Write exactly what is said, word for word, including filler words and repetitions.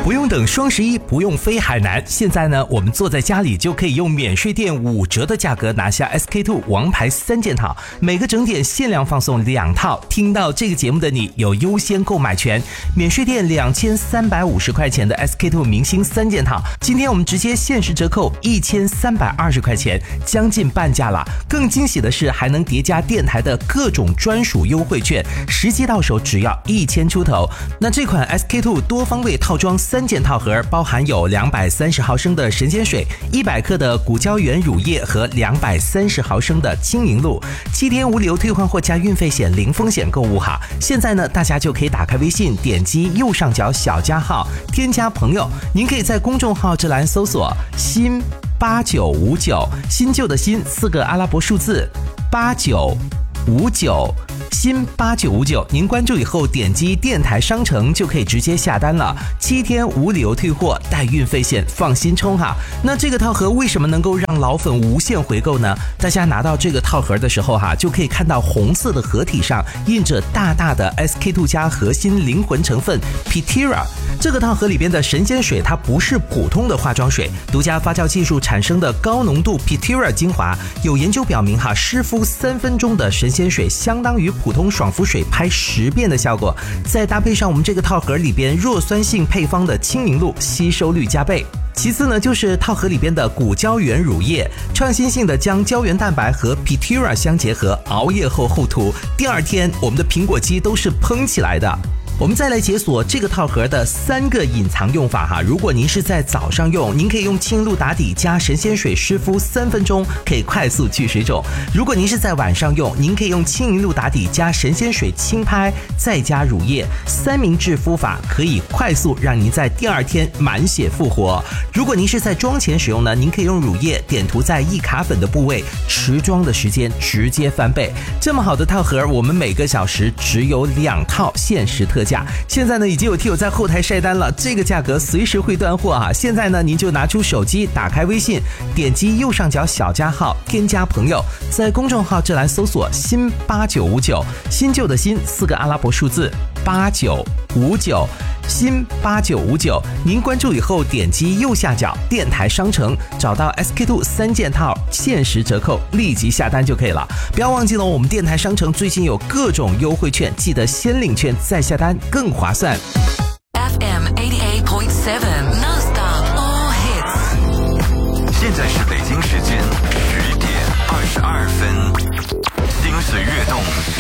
不用等双十一，不用飞海南，现在呢，我们坐在家里就可以用免税店五折的价格拿下 S K two 王牌三件套，每个整点限量放送两套。听到这个节目的你有优先购买权，免税店两千三百五十块钱的 S K two 明星三件套，今天我们直接限时折扣一千三百二十块钱，将近半价了。更惊喜的是，还能叠加电台的各种专属优惠券，实际到手只要一千出头。那这款 S K two 多方位套装三件套盒，包含有两百三十毫升的神仙水、一百克的谷胶原乳液和两百三十毫升的青柠露，七天无理由退换货加运费险，零风险购物哈。现在呢，大家就可以打开微信，点击右上角小加号，添加朋友。您可以在公众号这栏搜索新八九五九，新旧的新四个阿拉伯数字八九五九。新八九五九，您关注以后点击电台商城就可以直接下单了，七天无理由退货，带运费险，放心冲哈。那这个套盒为什么能够让老粉无限回购呢？大家拿到这个套盒的时候哈，就可以看到红色的盒体上印着大大的 S K two 加核心灵魂成分 Pitira。这个套盒里边的神仙水，它不是普通的化妆水，独家发酵技术产生的高浓度 Pitira 精华。有研究表明哈，湿敷三分钟的神仙水相当于普通爽肤水拍十遍的效果，再搭配上我们这个套盒里边弱酸性配方的青柠露，吸收率加倍。其次呢，就是套盒里边的谷胶原乳液，创新性的将胶原蛋白和 Pitira 相结合，熬夜后厚涂，第二天我们的苹果肌都是蓬起来的。我们再来解锁这个套盒的三个隐藏用法哈。如果您是在早上用，您可以用青露打底加神仙水湿敷三分钟，可以快速去水肿。如果您是在晚上用，您可以用青柠露打底加神仙水轻拍，再加乳液，三明治敷法可以快速让您在第二天满血复活。如果您是在妆前使用呢，您可以用乳液点涂在易卡粉的部位，持妆的时间直接翻倍。这么好的套盒，我们每个小时只有两套限时特价。现在呢，已经有听友在后台晒单了，这个价格随时会断货啊！现在呢，您就拿出手机，打开微信，点击右上角小加号，添加朋友，在公众号这栏搜索新八九五九，新旧的新四个阿拉伯数字八九五九。新八九五九，您关注以后点击右下角电台商城，找到 S K two 三件套限时折扣，立即下单就可以了。不要忘记了，我们电台商城最近有各种优惠券，记得先领券再下单更划算。 F M eighty-eight point seven